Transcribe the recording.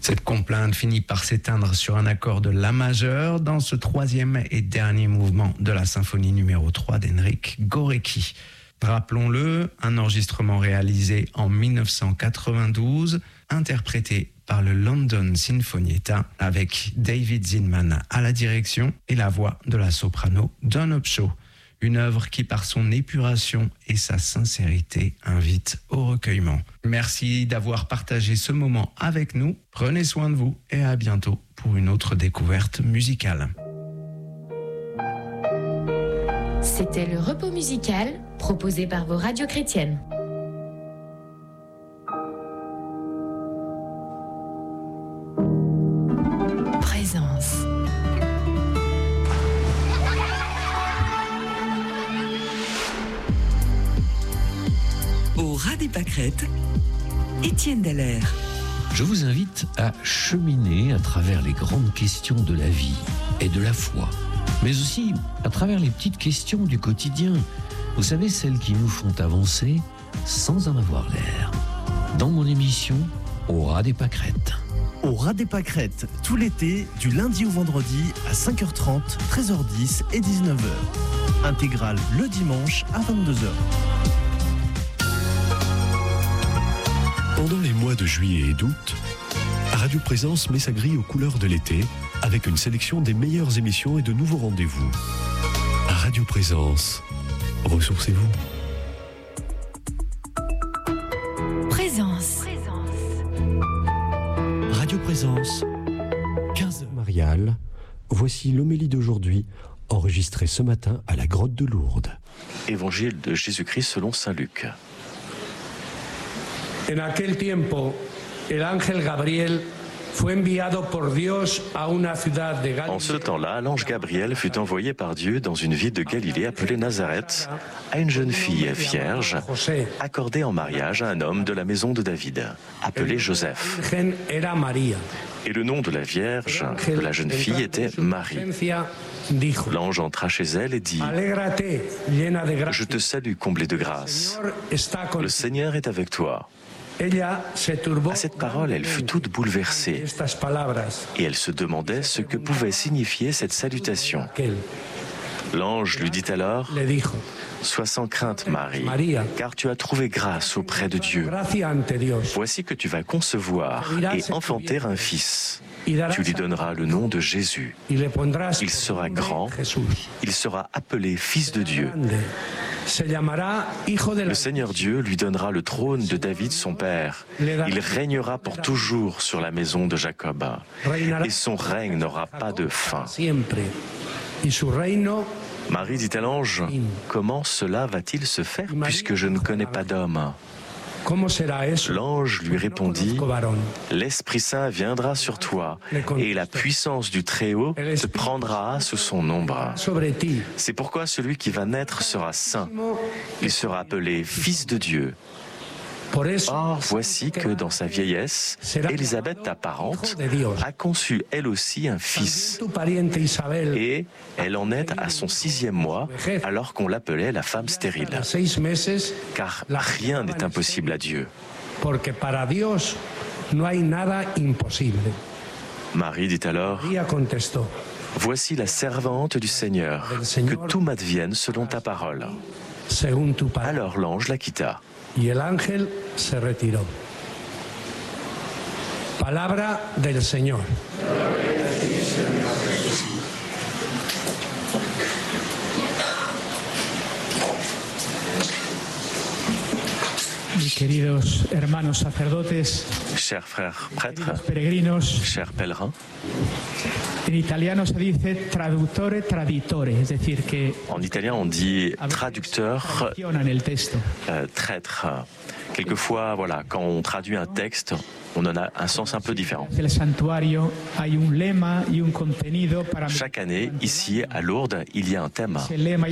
Cette complainte finit par s'éteindre sur un accord de La majeur dans ce troisième et dernier mouvement de la symphonie numéro 3 d'Henryk Górecki. Rappelons-le, un enregistrement réalisé en 1992, interprété par le London Sinfonietta avec David Zinman à la direction et la voix de la soprano Dawn Upshaw. Une œuvre qui, par son épuration et sa sincérité, invite au recueillement. Merci d'avoir partagé ce moment avec nous. Prenez soin de vous et à bientôt pour une autre découverte musicale. C'était le repos musical proposé par vos radios chrétiennes. Présence. Au ras des pâquerettes, Étienne Dallaire. Je vous invite à cheminer à travers les grandes questions de la vie et de la foi, mais aussi à travers les petites questions du quotidien. Vous savez, celles qui nous font avancer sans en avoir l'air. Dans mon émission, Au ras des pâquerettes. Au ras des pâquerettes, tout l'été, du lundi au vendredi à 5h30, 13h10 et 19h. Intégrale le dimanche à 22h. Pendant les mois de juillet et d'août, Radio Présence met sa grille aux couleurs de l'été avec une sélection des meilleures émissions et de nouveaux rendez-vous. Radio Présence, ressourcez-vous. Présence. Radio Présence, 15h. Marial, voici l'homélie d'aujourd'hui, enregistrée ce matin à la grotte de Lourdes. Évangile de Jésus-Christ selon saint Luc. En aquel tiempo, el ángel Gabriel fue enviado por Dios a una ciudad de Galilée. En ce temps-là, l'ange Gabriel fut envoyé par Dieu dans une ville de Galilée appelée Nazareth, à une jeune fille vierge, accordée en mariage à un homme de la maison de David, appelé Joseph. Et le nom de la vierge, de la jeune fille, était Marie. L'ange entra chez elle et dit : « Je te salue, comblée de grâce. Le Seigneur est avec toi. » À cette parole, elle fut toute bouleversée et elle se demandait ce que pouvait signifier cette salutation. L'ange lui dit alors : « Sois sans crainte, Marie, car tu as trouvé grâce auprès de Dieu. Voici que tu vas concevoir et enfanter un fils. Tu lui donneras le nom de Jésus. Il sera grand, il sera appelé Fils de Dieu. Le Seigneur Dieu lui donnera le trône de David son père. Il régnera pour toujours sur la maison de Jacob. Et son règne n'aura pas de fin. » Marie dit à l'ange : « Comment cela va-t-il se faire puisque je ne connais pas d'homme ? » L'ange lui répondit : « L'Esprit Saint viendra sur toi, et la puissance du Très-Haut te prendra sous son ombre. C'est pourquoi celui qui va naître sera saint. Il sera appelé Fils de Dieu. Or, voici que dans sa vieillesse, Élisabeth, ta parente, a conçu elle aussi un fils. Et elle en est à son 6e mois, alors qu'on l'appelait la femme stérile. Car rien n'est impossible à Dieu. Marie dit alors : « Voici la servante du Seigneur, que tout m'advienne selon ta parole. » Alors l'ange la quitta. Y el ángel se retiró. Palabra del Señor. Mis queridos hermanos sacerdotes, chers frères prêtres, peregrinos, chers pèlerins, en italiano se dice traduttore traditore, es decir que en italien on dit traducteur, traître. Quelquefois, voilà, quand on traduit un texte, on en a un sens un peu différent. Chaque année, ici à Lourdes, il y a un thème.